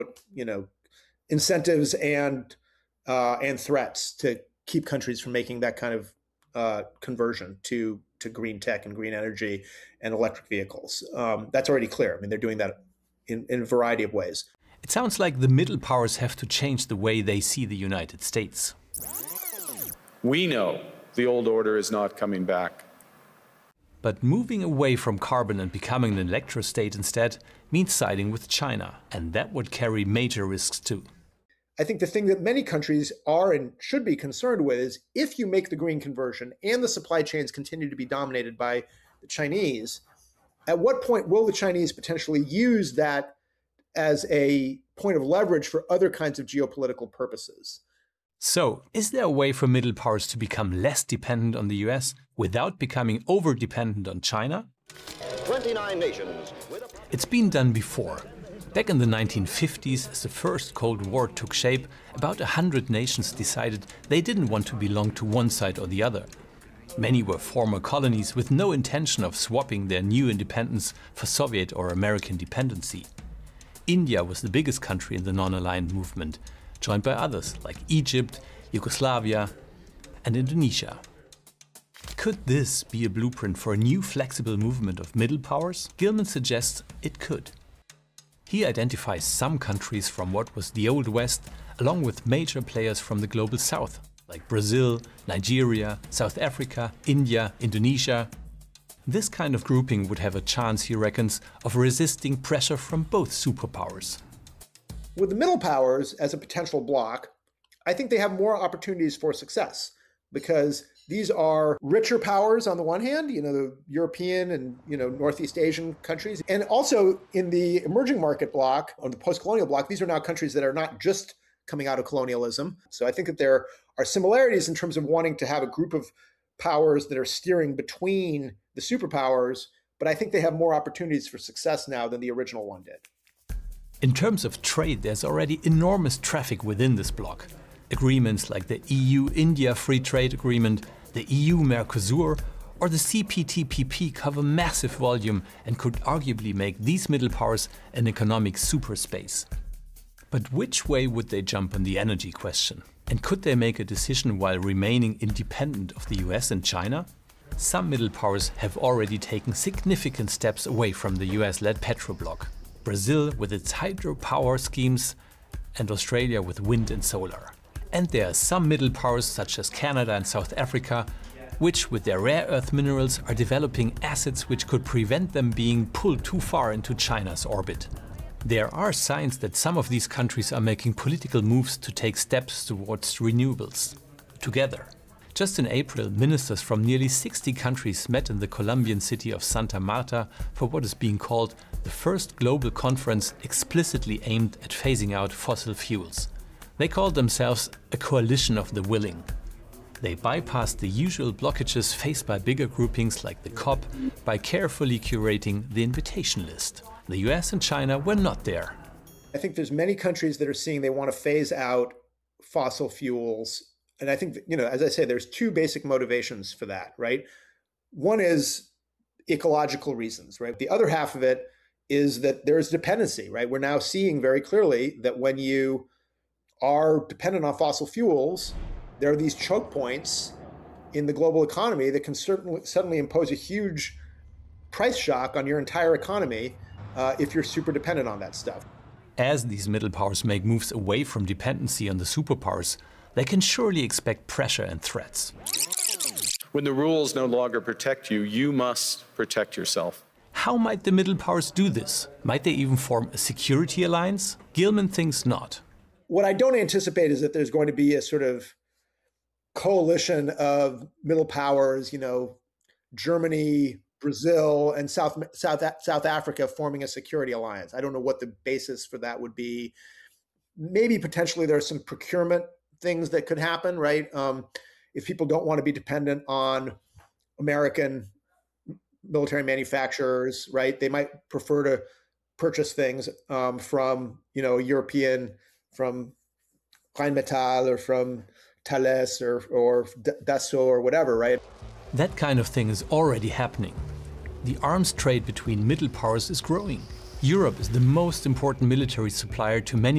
you know, incentives and threats to keep countries from making that kind of conversion to green tech and green energy and electric vehicles. That's already clear. I mean, they're doing that in a variety of ways. It sounds like the middle powers have to change the way they see the United States. We know the old order is not coming back. But moving away from carbon and becoming an electrostate instead means siding with China, and that would carry major risks too. I think the thing that many countries are and should be concerned with is if you make the green conversion and the supply chains continue to be dominated by the Chinese, at what point will the Chinese potentially use that as a point of leverage for other kinds of geopolitical purposes? So, is there a way for middle powers to become less dependent on the US without becoming over-dependent on China? 29 nations. It's been done before. Back in the 1950s, as the first Cold War took shape, about 100 nations decided they didn't want to belong to one side or the other. Many were former colonies with no intention of swapping their new independence for Soviet or American dependency. India was the biggest country in the non-aligned movement, joined by others like Egypt, Yugoslavia and Indonesia. Could this be a blueprint for a new flexible movement of middle powers? Gilman suggests it could. He identifies some countries from what was the Old West, along with major players from the Global South, like Brazil, Nigeria, South Africa, India, Indonesia. This kind of grouping would have a chance, he reckons, of resisting pressure from both superpowers. With the middle powers as a potential bloc, I think they have more opportunities for success because these are richer powers on the one hand, the European and Northeast Asian countries. And also in the emerging market bloc, or the post-colonial bloc, these are now countries that are not just coming out of colonialism. So I think that there are similarities in terms of wanting to have a group of powers that are steering between the superpowers, but I think they have more opportunities for success now than the original one did. In terms of trade, there's already enormous traffic within this bloc. Agreements like the EU-India Free Trade Agreement, the EU-Mercosur or the CPTPP cover massive volume and could arguably make these middle powers an economic superspace. But which way would they jump on the energy question? And could they make a decision while remaining independent of the US and China? Some middle powers have already taken significant steps away from the US-led petrobloc. Brazil with its hydropower schemes and Australia with wind and solar. And there are some middle powers such as Canada and South Africa, which with their rare earth minerals are developing assets which could prevent them being pulled too far into China's orbit. There are signs that some of these countries are making political moves to take steps towards renewables. Together. Just in April, ministers from nearly 60 countries met in the Colombian city of Santa Marta for what is being called the first global conference explicitly aimed at phasing out fossil fuels. They called themselves a coalition of the willing. They bypassed the usual blockages faced by bigger groupings like the COP by carefully curating the invitation list. The US and China were not there. I think there's many countries that are seeing they want to phase out fossil fuels. And I think, as I say, there's two basic motivations for that, right? One is ecological reasons, right? The other half of it is that there's dependency, right? We're now seeing very clearly that when you are dependent on fossil fuels, there are these choke points in the global economy that can suddenly impose a huge price shock on your entire economy if you're super dependent on that stuff. As these middle powers make moves away from dependency on the superpowers, they can surely expect pressure and threats. When the rules no longer protect you, you must protect yourself. How might the middle powers do this? Might they even form a security alliance? Gilman thinks not. What I don't anticipate is that there's going to be a sort of coalition of middle powers, Germany, Brazil, and South Africa forming a security alliance. I don't know what the basis for that would be. Maybe potentially there's some procurement things that could happen, right? If people don't want to be dependent on American military manufacturers, right? They might prefer to purchase things from, European, from Rheinmetall or from Thales or Dassault or whatever, right? That kind of thing is already happening. The arms trade between middle powers is growing. Europe is the most important military supplier to many